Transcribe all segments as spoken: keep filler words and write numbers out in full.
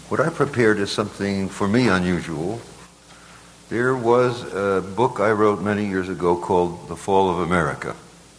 What I prepared is something, for me, unusual. There was a book I wrote many years ago called The Fall of America.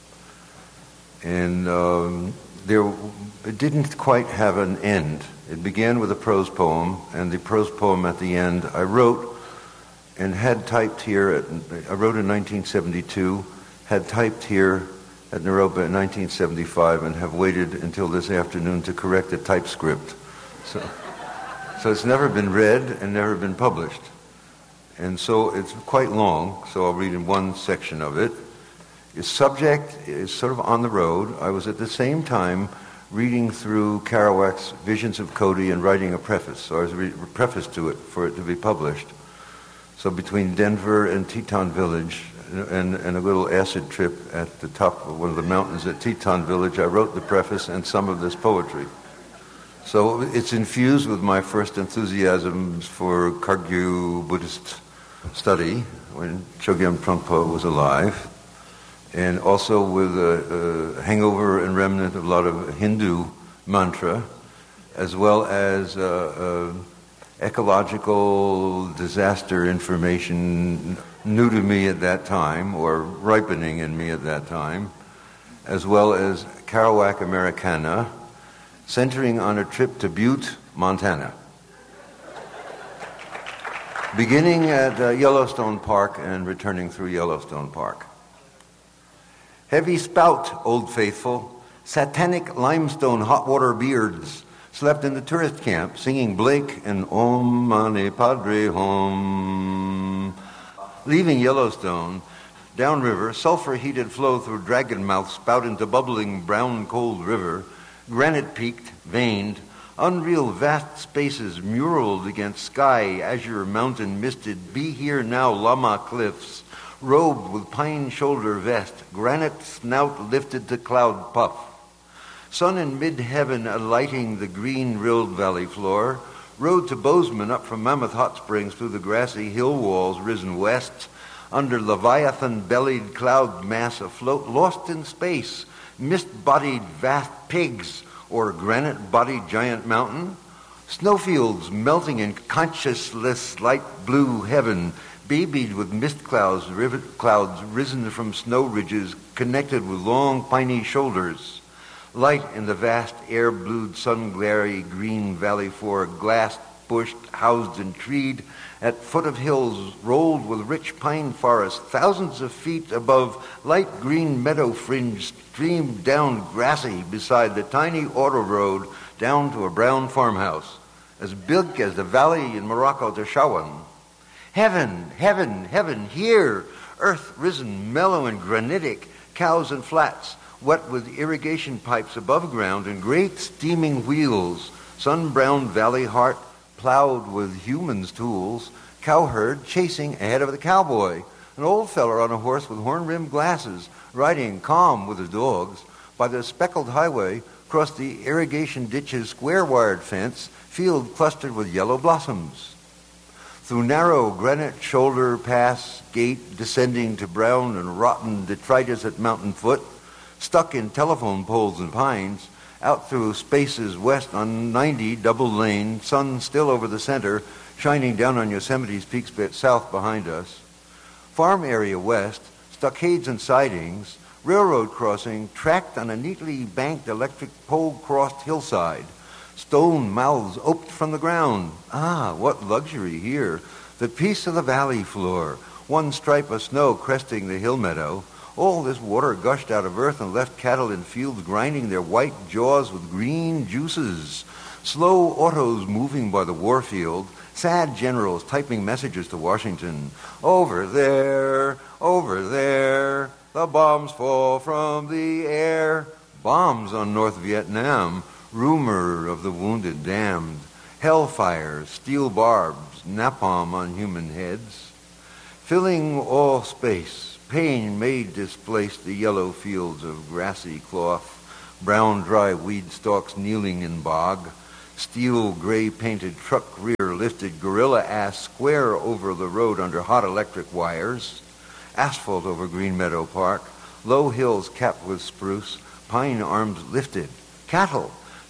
And um, there, it didn't quite have an end. It began with a prose poem, and the prose poem at the end I wrote and had typed here, at, I wrote in nineteen seventy-two, had typed here at Naropa in nineteen seventy-five, and have waited until this afternoon to correct the typescript. So, so it's never been read and never been published. And so it's quite long, so I'll read in one section of it. Its subject is sort of on the road. I was at the same time reading through Kerouac's Visions of Cody and writing a preface. So I was re- preface to it for it to be published. So between Denver and Teton Village and, and a little acid trip at the top of one of the mountains at Teton Village, I wrote the preface and some of this poetry. So it's infused with my first enthusiasms for Kagyu Buddhist study when Chogyam Trungpa was alive, and also with a, a hangover and remnant of a lot of Hindu mantra, as well as uh, uh, ecological disaster information new to me at that time, or ripening in me at that time, as well as Kerouac Americana, centering on a trip to Butte, Montana. Beginning at uh, Yellowstone Park and returning through Yellowstone Park. Heavy spout, Old Faithful, satanic limestone hot water beards slept in the tourist camp singing Blake and Om Mani Padre Hum. Leaving Yellowstone, downriver, sulfur-heated flow through Dragon Mouth spout into bubbling brown cold river, granite-peaked, veined, unreal vast spaces muraled against sky, azure mountain misted, be here now Lama cliffs, robed with pine shoulder vest, granite snout lifted to cloud puff. Sun in mid-heaven alighting the green-rilled valley floor, road to Bozeman up from Mammoth Hot Springs through the grassy hill walls risen west, under Leviathan-bellied cloud mass afloat, lost in space, mist-bodied vast pigs, or granite-bodied giant mountain, snowfields melting in consciousless light blue heaven, babied with mist clouds, rivet clouds risen from snow ridges, connected with long piney shoulders. Light in the vast air-blued, sun-glary green valley floor, glass-bushed, housed and treed, at foot of hills rolled with rich pine forest, thousands of feet above, light green meadow fringe streamed down grassy beside the tiny auto road down to a brown farmhouse, as big as the valley in Morocco to Shawan. Heaven, heaven, heaven, here, earth risen, mellow and granitic, cows and flats, wet with irrigation pipes above ground and great steaming wheels, sun-browned valley heart, plowed with humans' tools, cowherd chasing ahead of the cowboy, an old feller on a horse with horn-rimmed glasses, riding calm with his dogs, by the speckled highway, across the irrigation ditch's square-wired fence, field clustered with yellow blossoms. Through narrow granite shoulder pass, gate descending to brown and rotten detritus at mountain foot, stuck in telephone poles and pines, out through spaces west on ninety, double lane, sun still over the center, shining down on Yosemite's peaks bit south behind us. Farm area west, stockades and sidings, railroad crossing, tracked on a neatly banked electric pole-crossed hillside, stone mouths oped from the ground. Ah, what luxury here. The peace of the valley floor, one stripe of snow cresting the hill meadow. All this water gushed out of earth and left cattle in fields grinding their white jaws with green juices. Slow autos moving by the warfield, sad generals typing messages to Washington. Over there, over there, the bombs fall from the air. Bombs on North Vietnam, rumor of the wounded damned. Hellfire, steel barbs, napalm on human heads. Filling all space, pain may displace the yellow fields of grassy cloth, brown dry weed stalks kneeling in bog, steel gray painted truck rear lifted gorilla ass square over the road under hot electric wires, asphalt over Green Meadow Park, low hills capped with spruce, pine arms lifted, cattle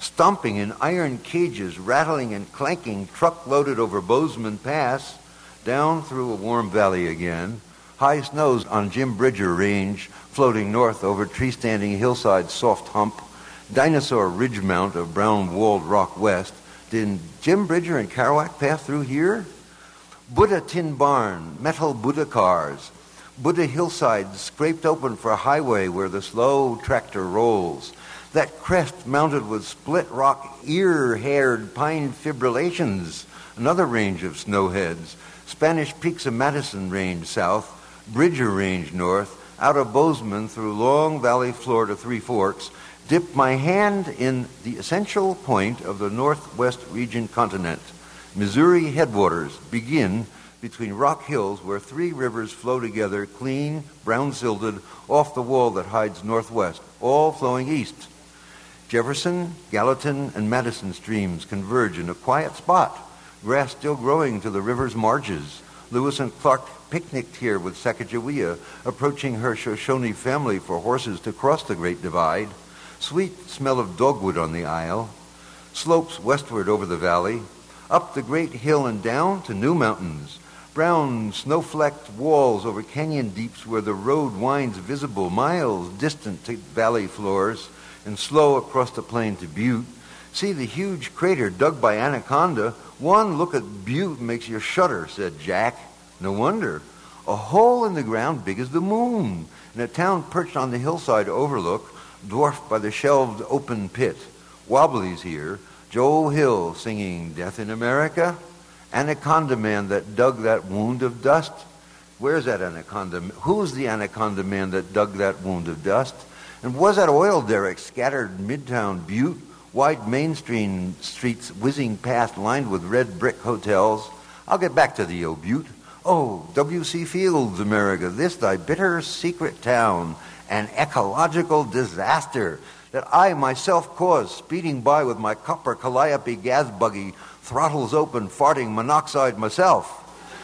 stomping in iron cages, rattling and clanking, truck-loaded over Bozeman Pass, down through a warm valley again, high snows on Jim Bridger Range, floating north over tree-standing hillside soft hump, dinosaur ridge mount of brown-walled rock west. Did Jim Bridger and Kerouac pass through here? Buddha Tin Barn, metal Buddha cars, Buddha hillside scraped open for a highway where the slow tractor rolls. That crest mounted with split rock ear-haired pine fibrillations, another range of snowheads. Spanish Peaks of Madison Range south, Bridger Range north, out of Bozeman through Long Valley floor to Three Forks, dip my hand in the essential point of the Northwest region continent. Missouri headwaters begin between rock hills where three rivers flow together, clean, brown-silted, off the wall that hides northwest, all flowing east. Jefferson, Gallatin, and Madison streams converge in a quiet spot, grass still growing to the river's marges. Lewis and Clark picnicked here with Sacagawea, approaching her Shoshone family for horses to cross the Great Divide. Sweet smell of dogwood on the Isle. Slopes westward over the valley, up the great hill and down to new mountains. Brown snow-flecked walls over canyon deeps where the road winds visible miles distant to valley floors and slow across the plain to Butte. See the huge crater dug by Anaconda. One look at Butte makes you shudder, said Jack. No wonder. A hole in the ground big as the moon, and a town perched on the hillside overlook, dwarfed by the shelved open pit. Wobbly's here. Joel Hill singing Death in America. Anaconda man that dug that wound of dust. Where's that anaconda? Who's the anaconda man that dug that wound of dust? And was that oil derrick scattered midtown Butte? Wide Main Street streets whizzing past, lined with red brick hotels. I'll get back to the old Butte. Oh, W C Fields, America, this thy bitter secret town, an ecological disaster that I myself caused, speeding by with my copper calliope gas buggy, throttles open, farting monoxide myself.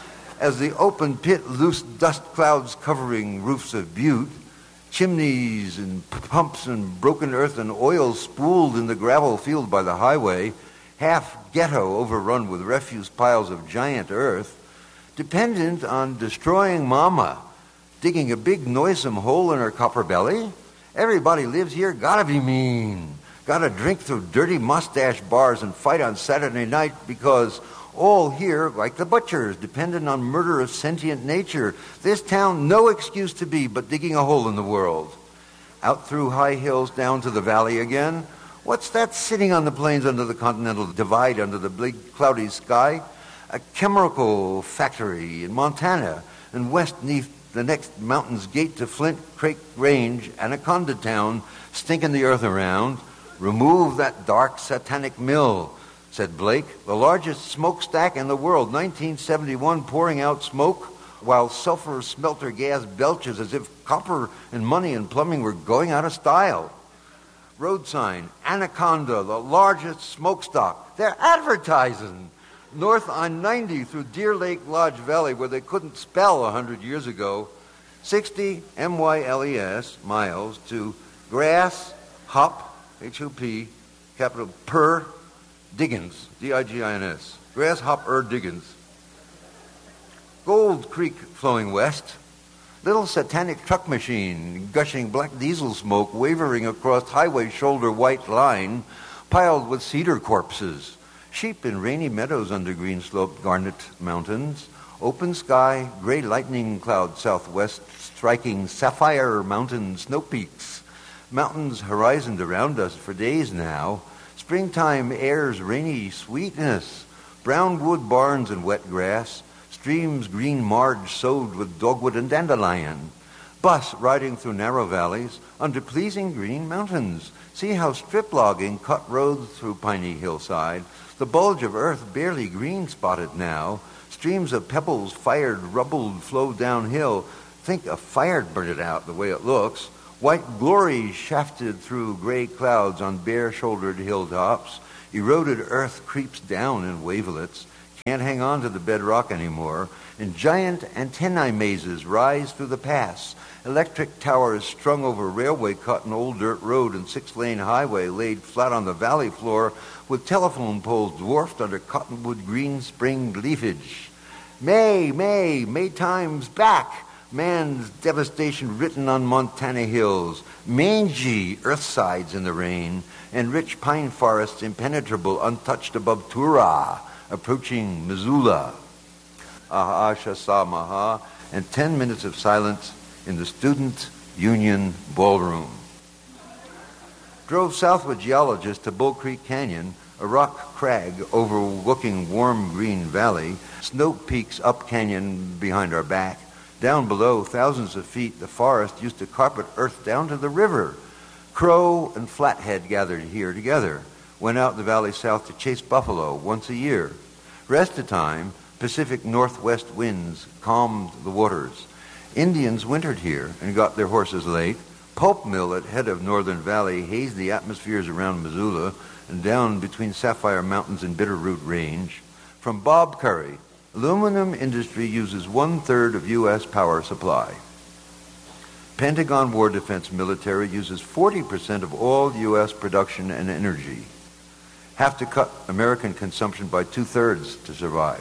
As the open pit loosed dust clouds covering roofs of Butte, chimneys and pumps and broken earth and oil spooled in the gravel field by the highway, half ghetto overrun with refuse piles of giant earth, dependent on destroying Mama, digging a big noisome hole in her copper belly. Everybody lives here, gotta be mean. Gotta drink through dirty mustache bars and fight on Saturday night because all here, like the butchers, dependent on murder of sentient nature. This town, no excuse to be but digging a hole in the world. Out through high hills down to the valley again. What's that sitting on the plains under the Continental Divide under the big cloudy sky? A chemical factory in Montana, and west neath the next mountain's gate to Flint Creek Range, Anaconda Town, stinking the earth around. Remove that dark satanic mill, said Blake, the largest smokestack in the world, nineteen seventy-one, pouring out smoke while sulfur smelter gas belches as if copper and money and plumbing were going out of style. Road sign, Anaconda, the largest smokestock. They're advertising. North on ninety through Deer Lake Lodge Valley, where they couldn't spell a hundred years ago, sixty M Y L E S miles to Grass Hop, H O P, capital Per Diggins, D I G I N S, Grasshopper Diggins. Gold Creek flowing west, little satanic truck machine, gushing black diesel smoke wavering across highway shoulder white line, piled with cedar corpses. Sheep in rainy meadows under green-sloped garnet mountains. Open sky, gray lightning cloud southwest, striking sapphire mountain snow peaks. Mountains horizoned around us for days now. Springtime air's rainy sweetness. Brown wood barns and wet grass. Streams green marge sowed with dogwood and dandelion. Bus riding through narrow valleys under pleasing green mountains. See how strip logging cut roads through piney hillside. The bulge of earth barely green spotted now. Streams of pebbles fired, rubbled, flow downhill. Think a fire burned it out the way it looks. White glory shafted through gray clouds on bare-shouldered hilltops. Eroded earth creeps down in wavelets. can't hang on to the bedrock anymore, and giant antennae mazes rise through the pass. Electric towers strung over railway cut an old dirt road and six-lane highway laid flat on the valley floor with telephone poles dwarfed under cottonwood green spring leafage. May, May, Maytime's back. Man's devastation written on Montana hills, mangy earthsides in the rain, and rich pine forests impenetrable, untouched above Tura, approaching Missoula. Aha, Shasa Maha, and ten minutes of silence in the Student Union Ballroom. Drove southward geologists to Bull Creek Canyon, a rock crag overlooking warm green valley, snow peaks up canyon behind our back. Down below, thousands of feet, the forest used to carpet earth down to the river. Crow and Flathead gathered here together, went out the valley south to chase buffalo once a year. Rest of time, Pacific Northwest winds calmed the waters. Indians wintered here and got their horses late. Pulp mill at head of Northern Valley hazed the atmospheres around Missoula and down between Sapphire Mountains and Bitterroot Range. From Bob Curry, aluminum industry uses one-third of U S power supply. Pentagon War Defense Military uses forty percent of all U S production and energy. Have to cut American consumption by two-thirds to survive.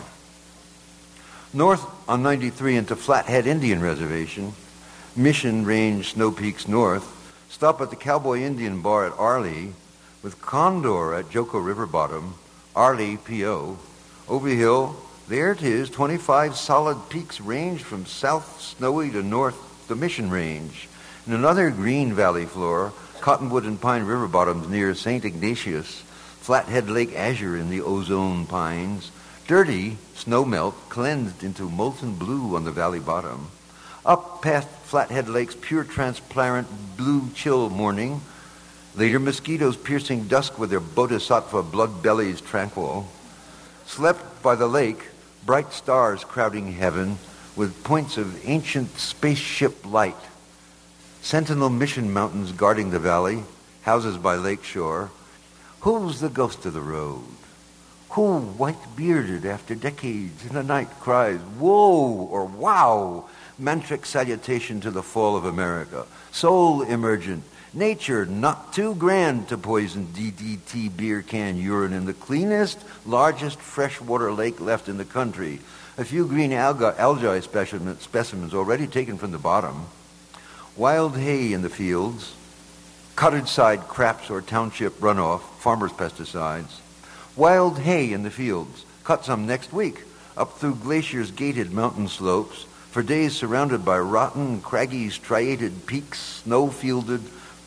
North on ninety-three into Flathead Indian Reservation, Mission Range Snow Peaks North, stop at the Cowboy Indian Bar at Arley, with Condor at Joko River Bottom, Arley P O, over hill. There it is, twenty-five solid peaks range from south snowy to north the Mission Range. In another green valley floor, Cottonwood and Pine River Bottoms near Saint Ignatius, Flathead Lake Azure in the ozone pines, dirty snowmelt cleansed into molten blue on the valley bottom. Up past Flathead Lake's pure transparent blue chill morning, later mosquitoes piercing dusk with their bodhisattva blood bellies tranquil. Slept by the lake, bright stars crowding heaven with points of ancient spaceship light. Sentinel Mission Mountains guarding the valley, houses by lake shore. Who's the ghost of the road? Who, white-bearded after decades in the night, cries, whoa or wow, mantric salutation to the fall of America. Soul emergent, nature not too grand to poison D D T beer can urine in the cleanest, largest freshwater lake left in the country. A few green alga, algae specimen, specimens already taken from the bottom. Wild hay in the fields. Cottage side craps or township runoff, farmers' pesticides. Wild hay in the fields. Cut some next week. Up through glaciers gated mountain slopes. For days surrounded by rotten, craggy, striated peaks, snow-fielded.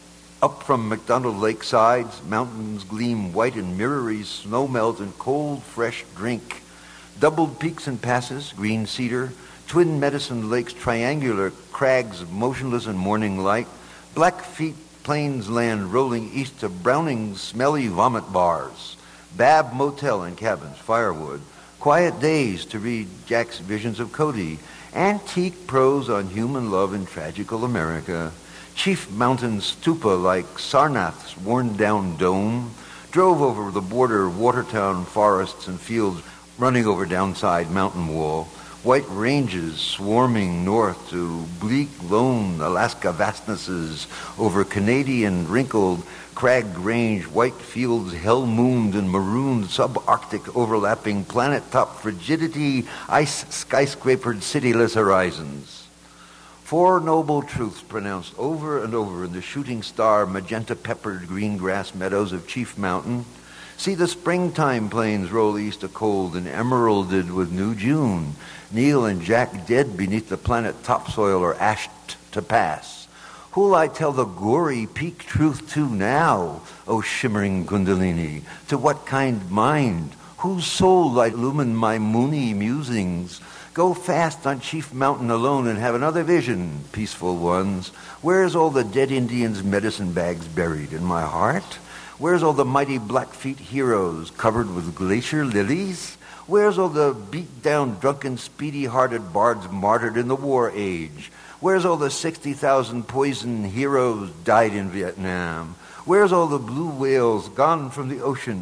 Up from McDonald Lake sides, mountains gleam white and mirrory snow melt and cold, fresh drink. Doubled peaks and passes, green cedar. Twin Medicine Lakes, triangular crags motionless in morning light. Blackfeet Plains land rolling east to Browning's smelly vomit bars. Bab Motel and cabins, firewood. Quiet days to read Jack's Visions of Cody. Antique prose on human love in tragical America. Chief Mountain stupa like Sarnath's worn-down dome. Drove over the border Watertown forests and fields running over downside mountain wall. White ranges swarming north to bleak, lone Alaska vastnesses over Canadian wrinkled crag range, white fields hell-mooned and marooned subarctic overlapping planet-top frigidity, ice skyscrapered cityless horizons. Four noble truths pronounced over and over in the shooting star magenta-peppered green grass meadows of Chief Mountain. See the springtime plains roll east a cold and emeralded with new June. Neil and Jack dead beneath the planet topsoil or ashed to pass. Who'll I tell the gory peak truth to now, O shimmering Kundalini? To what kind mind? Whose soul I illumine my moony musings? Go fast on Chief Mountain alone and have another vision, peaceful ones. Where's all the dead Indians' medicine bags buried? In my heart? Where's all the mighty Blackfeet heroes covered with glacier lilies? Where's all the beat-down, drunken, speedy-hearted bards martyred in the war age? Where's all the sixty thousand poison heroes died in Vietnam? Where's all the blue whales gone from the ocean?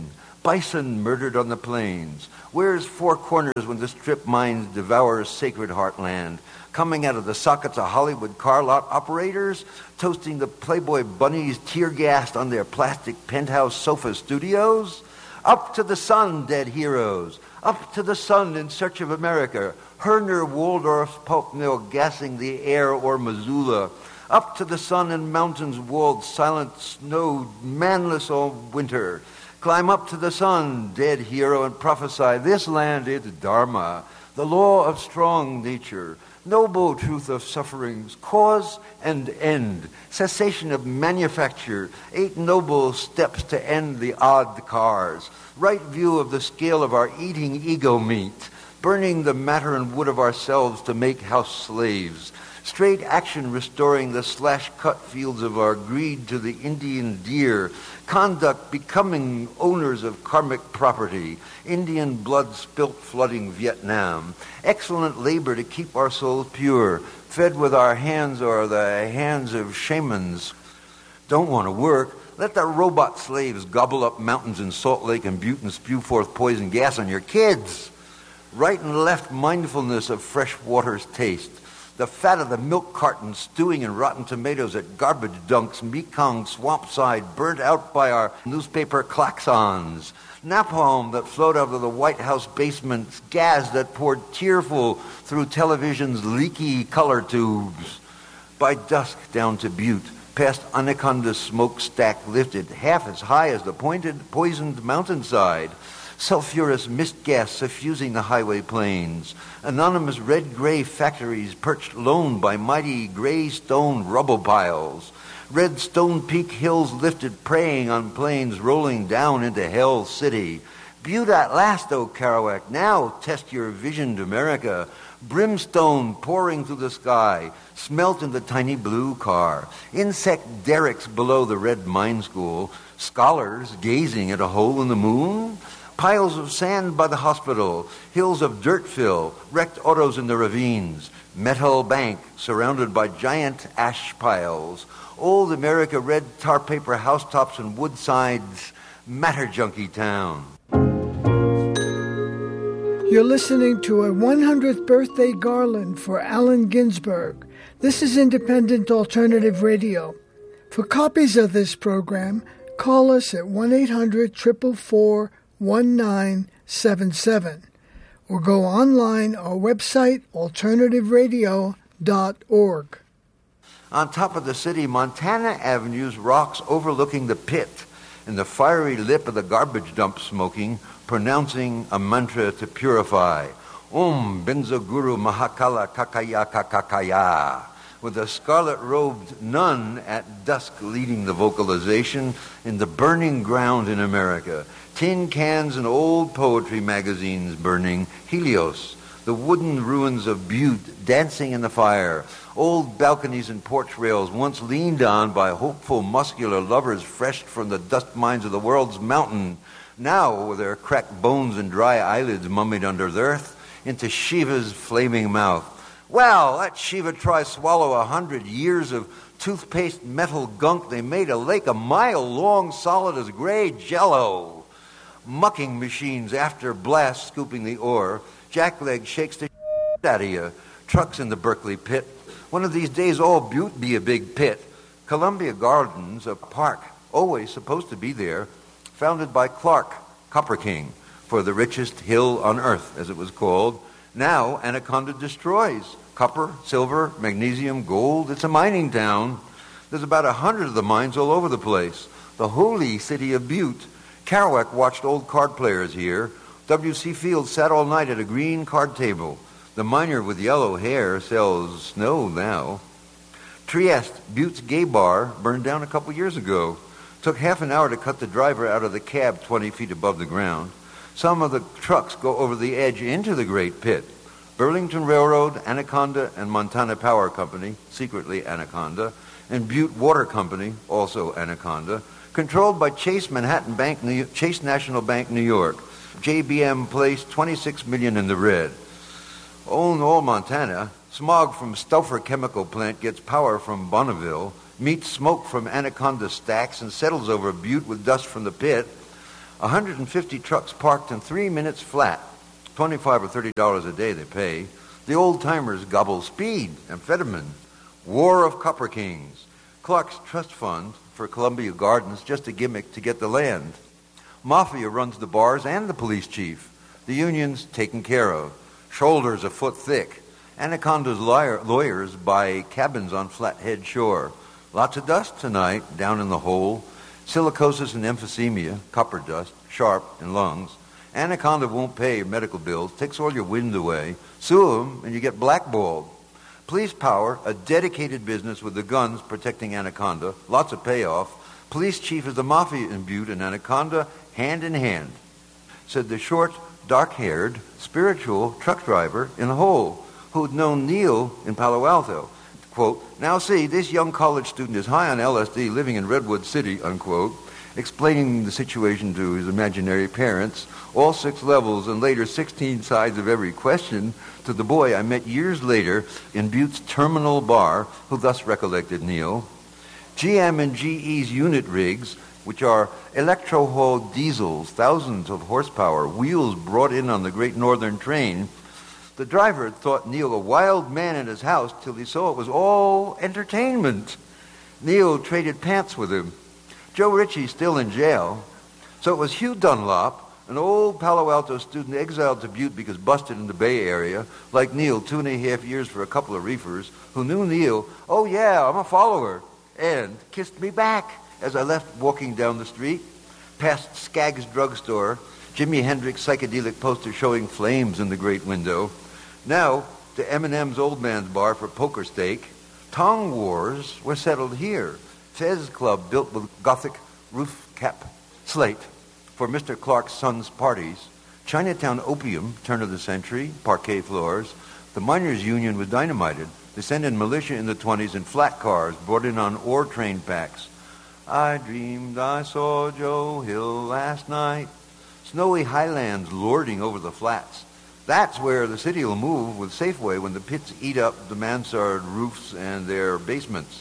bison murdered on the plains. Where's Four Corners when the strip mines devour sacred heartland? Coming out of the sockets of Hollywood car lot operators, toasting the Playboy bunnies tear-gassed on their plastic penthouse sofa studios? Up to the sun, dead heroes. Up to the sun in search of America. Herner, Waldorf's pulp mill gassing the air or Missoula. Up to the sun and mountains walled, silent, snowed, manless all winter. Climb up to the sun, dead hero, and prophesy this land is Dharma, the law of strong nature, noble truth of sufferings, cause and end, cessation of manufacture, eight noble steps to end the odd cars, right view of the scale of our eating ego meat, burning the matter and wood of ourselves to make house slaves, straight action restoring the slash-cut fields of our greed to the Indian deer, conduct becoming owners of karmic property, Indian blood spilt flooding Vietnam, excellent labor to keep our souls pure, fed with our hands or the hands of shamans. Don't want to work? Let the robot slaves gobble up mountains in Salt Lake and Butte and spew forth poison gas on your kids. Right and left mindfulness of fresh water's taste. The fat of the milk carton stewing in rotten tomatoes at garbage dunks, Mekong swampside, burnt out by our newspaper klaxons. Napalm that flowed out of the White House basements, gas that poured tearful through television's leaky color tubes. By dusk down to Butte, past Anaconda's smokestack lifted half as high as the pointed, poisoned mountainside. Sulfurous mist gas suffusing the highway plains. Anonymous red-gray factories perched lone by mighty gray stone rubble piles. Red Stone Peak hills lifted preying on plains rolling down into Hell City. Butte at last, O Kerouac, now test your visioned America. Brimstone pouring through the sky, smelt in the tiny blue car. Insect derricks below the red mine school. Scholars gazing at a hole in the moon. Piles of sand by the hospital, hills of dirt fill, wrecked autos in the ravines, Metal Bank surrounded by giant ash piles, old America red tar paper housetops and woodsides, matter junkie town. You're listening to a one hundredth birthday garland for Allen Ginsberg. This is Independent Alternative Radio. For copies of this program, call us at one eight hundred four four four one nine seven seven or go online our website alternative radio dot org. On top of the city, Montana Avenue's rocks overlooking the pit and the fiery lip of the garbage dump smoking, pronouncing a mantra to purify. Om Benzoguru Mahakala Kakaya Kakakaya. With a scarlet-robed nun at dusk leading the vocalization in the burning ground in America. Tin cans and old poetry magazines burning. Helios, the wooden ruins of Butte dancing in the fire. Old balconies and porch rails once leaned on by hopeful, muscular lovers fresh from the dust mines of the world's mountain. Now, with their cracked bones and dry eyelids mummied under the earth, into Shiva's flaming mouth. Well, let Shiva try swallow a hundred years of toothpaste metal gunk. They made a lake a mile long, solid as gray jello. Mucking machines after blast scooping the ore. Jackleg shakes the shit out of you. Trucks in the Berkeley pit. One of these days all Butte be a big pit. Columbia Gardens, a park, always supposed to be there, founded by Clark, Copper King, for the richest hill on earth, as it was called. Now, Anaconda destroys copper, silver, magnesium, gold. It's a mining town. There's about a hundred of the mines all over the place. The holy city of Butte. Kerouac watched old card players here. W C Field sat all night at a green card table. The miner with yellow hair sells snow now. Trieste, Butte's gay bar, burned down a couple years ago. Took half an hour to cut the driver out of the cab twenty feet above the ground. Some of the trucks go over the edge into the Great Pit. Burlington Railroad, Anaconda, and Montana Power Company, secretly Anaconda, and Butte Water Company, also Anaconda, controlled by Chase Manhattan Bank, New Chase National Bank, New York. J B M placed twenty-six million dollars in the red. Own all Montana. Smog from Stauffer Chemical Plant gets power from Bonneville, meets smoke from Anaconda stacks, and settles over Butte with dust from the pit. one hundred fifty trucks parked in three minutes flat. twenty-five or thirty dollars a day they pay. The old-timers gobble speed, amphetamine, war of copper kings. Clark's trust fund for Columbia Gardens, just a gimmick to get the land. Mafia runs the bars and the police chief. The union's taken care of. Shoulders a foot thick. Anaconda's lawyer, lawyers buy cabins on Flathead Shore. Lots of dust tonight down in the hole. Silicosis and emphysema, copper dust, sharp in lungs. Anaconda won't pay your medical bills, takes all your wind away. Sue them and you get blackballed. Police power, a dedicated business with the guns protecting Anaconda, lots of payoff. Police chief is the mafia imbued in Anaconda, hand in hand, said the short, dark-haired, spiritual truck driver in the hole who'd known Neil in Palo Alto. Quote, now see, this young college student is high on L S D living in Redwood City, unquote, explaining the situation to his imaginary parents, all six levels and later sixteen sides of every question, to the boy I met years later in Butte's terminal bar, who thus recollected Neil. G M and G E's unit rigs, which are electro-hauled diesels, thousands of horsepower, wheels brought in on the Great Northern Train. The driver had thought Neil a wild man in his house till he saw it was all entertainment. Neil traded pants with him. Joe Ritchie's still in jail. So it was Hugh Dunlop, an old Palo Alto student exiled to Butte because busted in the Bay Area, like Neil, two and a half years for a couple of reefers, who knew Neil, oh yeah, I'm a follower, and kissed me back as I left walking down the street, past Skaggs drugstore, Jimi Hendrix psychedelic poster showing flames in the great window. Now to Eminem's Old Man's Bar for poker stake. Tong wars were settled here. Fez Club built with Gothic roof cap slate for Mister Clark's son's parties. Chinatown opium, turn of the century, parquet floors. The miners' union was dynamited. They sent in militia in the twenties in flat cars brought in on ore train packs. I dreamed I saw Joe Hill last night. Snowy highlands lording over the flats. That's where the city will move with Safeway when the pits eat up the mansard roofs and their basements.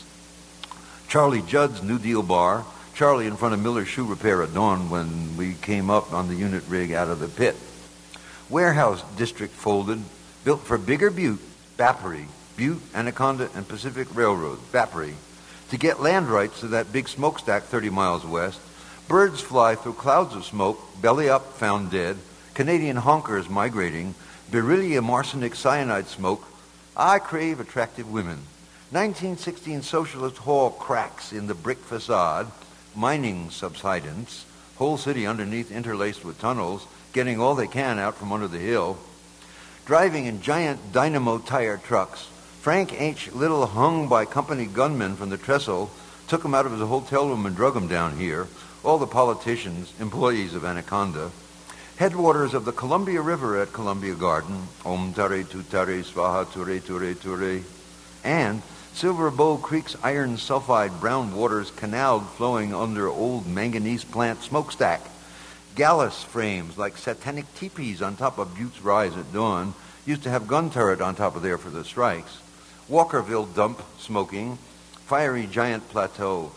Charlie Judd's New Deal bar. Charlie in front of Miller's Shoe Repair at dawn when we came up on the unit rig out of the pit. Warehouse district folded, built for bigger Butte, Bappery, Butte, Anaconda, and Pacific Railroad, Bappery, to get land rights to that big smokestack thirty miles west. Birds fly through clouds of smoke, belly up, found dead. Canadian honkers migrating, beryllium arsenic cyanide smoke. I crave attractive women. nineteen sixteen Socialist Hall cracks in the brick facade, mining subsidence, whole city underneath interlaced with tunnels, getting all they can out from under the hill. Driving in giant dynamo tire trucks. Frank H. Little, hung by company gunmen from the trestle, took him out of his hotel room and drug him down here. All the politicians, employees of Anaconda. Headwaters of the Columbia River at Columbia Garden, Om Tare Tutare Svaha Ture Ture Ture, and Silver Bow Creek's iron sulfide brown waters canaled flowing under old manganese plant smokestack. Gallus frames like satanic teepees on top of Butte's Rise at dawn used to have gun turret on top of there for the strikes. Walkerville dump smoking, fiery giant plateau.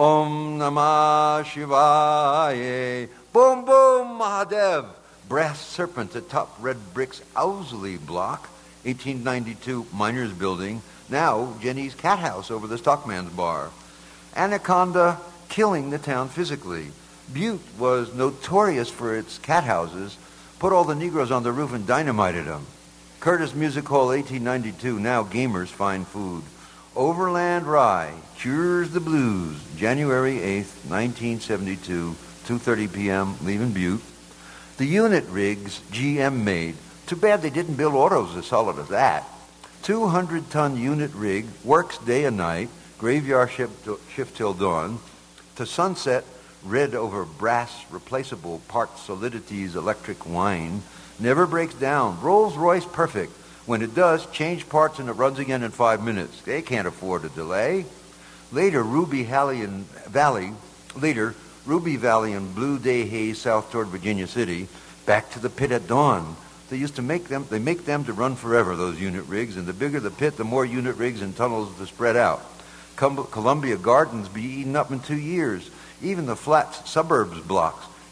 Om Namah Shivaya. Boom, boom, Mahadev. Brass serpent atop red bricks Owsley block, eighteen ninety-two Miners Building, now Jenny's Cat House over the Stockman's Bar. Anaconda killing the town physically. Butte was notorious for its cat houses, put all the Negroes on the roof and dynamited them. Curtis Music Hall, eighteen ninety-two, now Gamers Find Food. Overland Rye cures the blues, January eighth, nineteen seventy-two, two thirty p.m., leaving Butte. The unit rigs G M made. Too bad they didn't build autos as solid as that. two hundred ton unit rig, works day and night, graveyard shift, shift till dawn. To sunset, red over brass, replaceable part solidities, electric wine. Never breaks down. Rolls-Royce perfect. When it does, change parts and it runs again in five minutes. They can't afford a delay. Later, Ruby Valley and Valley, later, Ruby Valley and Blue Day Haze south toward Virginia City, back to the pit at dawn. They used to make them, they make them to run forever, those unit rigs, and the bigger the pit, the more unit rigs and tunnels to spread out. Columbia Gardens be eaten up in two years. Even the flats suburbs blocks.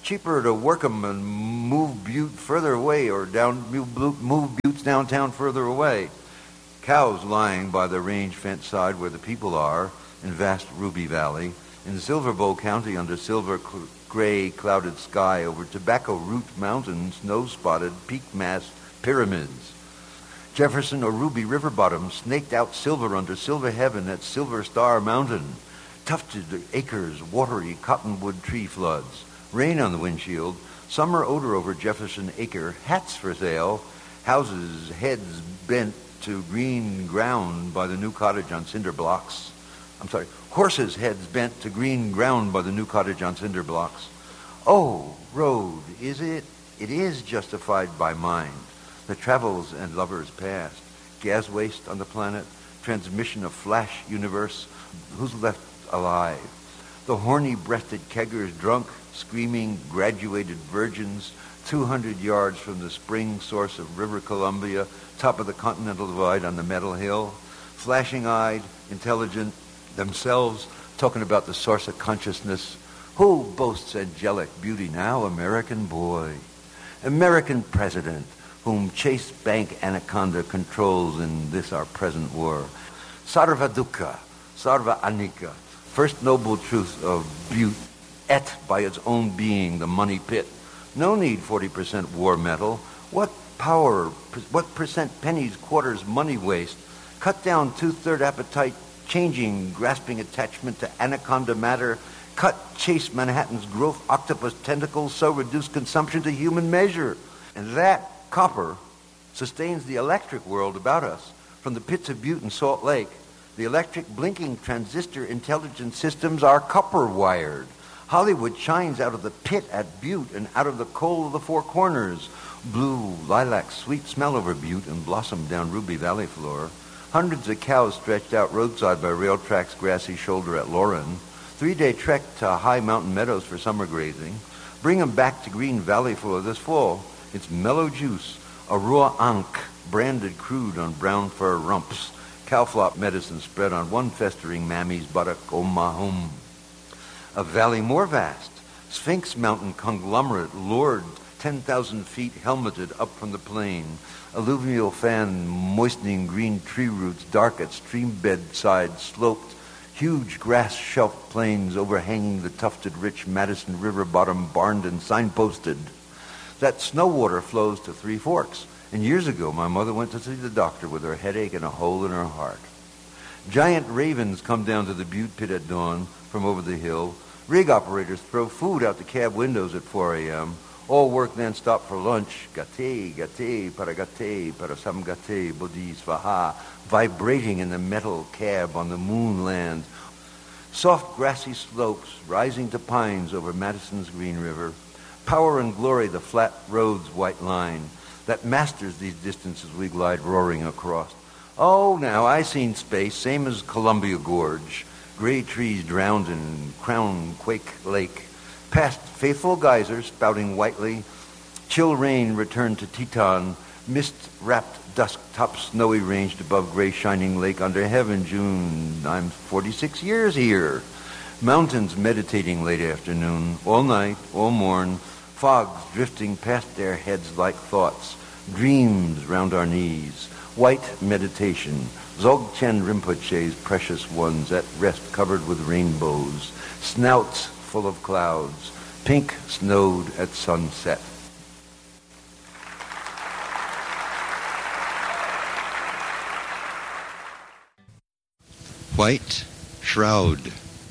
cheaper to work 'em and move Butte further away or down move, move Buttes downtown further away. Cows lying by the range fence side where the people are in vast Ruby Valley, in Silver Bow County under silver cl- gray clouded sky over Tobacco Root Mountain, snow-spotted peak-mass pyramids. Jefferson or Ruby River bottom snaked out silver under silver heaven at Silver Star Mountain. Tufted acres, watery cottonwood tree floods. Rain on the windshield. Summer odor over Jefferson Acre. Hats for sale. Houses, heads bent to green ground by the new cottage on cinder blocks. I'm sorry, horses' heads bent to green ground by the new cottage on cinder blocks. Oh, road, is it? It is justified by mind. The travels and lovers past. Gas waste on the planet. Transmission of flash universe. Who's left alive? The horny-breasted keggers drunk, screaming graduated virgins, two hundred yards from the spring source of River Columbia, top of the Continental Divide on the Metal Hill. Flashing-eyed, intelligent, themselves talking about the source of consciousness. Who boasts angelic beauty now? American boy. American president, whom Chase Bank Anaconda controls in this our present war. Sarva Dukkha, Sarva Anika, first noble truth of Butte, et by its own being, the money pit. No need forty percent war metal. What power, what percent pennies, quarters, money waste? Cut down two-third appetite, changing, grasping attachment to anaconda matter. Cut Chase Manhattan's growth octopus tentacles, so reduce consumption to human measure. And that copper sustains the electric world about us. From the pits of Butte and Salt Lake, the electric blinking transistor intelligent systems are copper-wired. Hollywood shines out of the pit at Butte and out of the coal of the Four Corners. Blue, lilac, sweet smell over Butte and blossom down Ruby Valley floor. Hundreds of cows stretched out roadside by rail tracks' grassy shoulder at Lauren. Three-day trek to high mountain meadows for summer grazing. Bring 'em back to Green Valley floor this fall. It's mellow juice, a raw ankh branded crude on brown fur rumps. Cowflop medicine spread on one festering mammy's buttock, oh my home. A valley more vast, Sphinx Mountain conglomerate lured ten thousand feet helmeted up from the plain. Alluvial fan moistening green tree roots dark at stream bed side sloped. Huge grass-shelved plains overhanging the tufted rich Madison River bottom barned and signposted. That snow water flows to Three Forks. And years ago, my mother went to see the doctor with her headache and a hole in her heart. Giant ravens come down to the Butte pit at dawn from over the hill. Rig operators throw food out the cab windows at four a.m. All work then stop for lunch. Gate, gate, para gate, para sam gate, bodhi svaha, vibrating in the metal cab on the moonland. Soft grassy slopes rising to pines over Madison's Green River. Power and glory, the flat road's white line that masters these distances we glide roaring across. Oh, now, I seen space, same as Columbia Gorge. Gray trees drowned in Crown Quake Lake. Past faithful geysers spouting whitely. Chill rain returned to Teton. Mist-wrapped dusk-top snowy ranged above gray shining lake under heaven. June, I'm forty-six years here. Mountains meditating late afternoon. All night, all morn. Fogs drifting past their heads like thoughts. Dreams round our knees. White meditation. Dzogchen Rinpoche's precious ones at rest covered with rainbows. Snouts full of clouds. Pink snowed at sunset. White Shroud.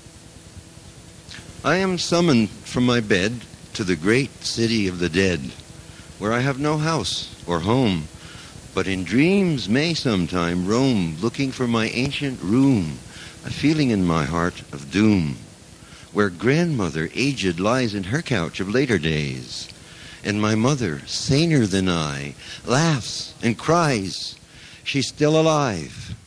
I am summoned from my bed to the great city of the dead, where I have no house or home, but in dreams may sometime roam, looking for my ancient room, a feeling in my heart of doom, where grandmother aged lies in her couch of later days, and my mother, saner than I, laughs and cries. She's still alive.